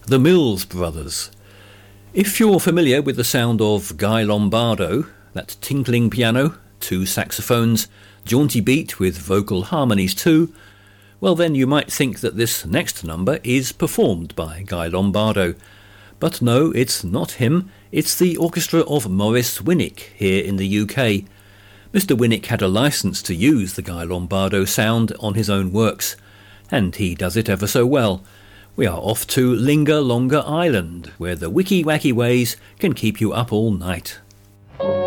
the Mills Brothers. If you're familiar with the sound of Guy Lombardo, that tinkling piano, two saxophones, jaunty beat with vocal harmonies too, well then you might think that this next number is performed by Guy Lombardo. But no, it's not him, it's the orchestra of Maurice Winnick here in the UK. Mr. Winnick had a licence to use the Guy Lombardo sound on his own works, and he does it ever so well. We are off to Linger Longer Island, where the wicky-wacky ways can keep you up all night.